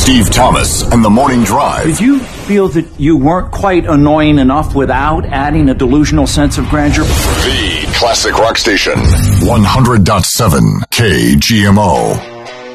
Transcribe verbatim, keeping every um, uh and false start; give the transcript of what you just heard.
Steve Thomas and the Morning Drive. Did you feel that you weren't quite annoying enough without adding a delusional sense of grandeur? The classic rock station. one hundred point seven K G M O.